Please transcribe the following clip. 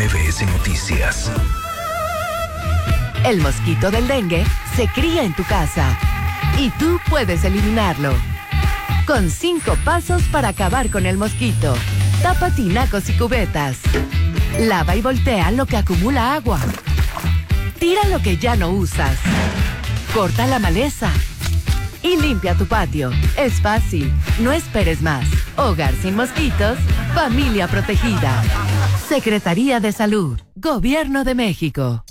MBS Noticias. El mosquito del dengue se cría en tu casa y tú puedes eliminarlo. Con 5 pasos para acabar con el mosquito. Tapa tinacos y cubetas. Lava y voltea lo que acumula agua. Tira lo que ya no usas. Corta la maleza. Y limpia tu patio. Es fácil. No esperes más. Hogar sin mosquitos. Familia protegida. Secretaría de Salud. Gobierno de México.